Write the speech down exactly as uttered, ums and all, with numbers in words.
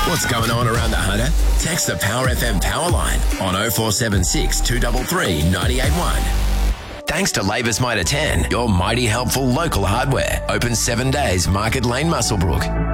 What's going on around the Hunter? Text the Power F M power line on oh four seven six, two three three, nine eight one. Thanks to Labor's Mitre ten, your mighty helpful local hardware. Open seven days, Market Lane, Muswellbrook.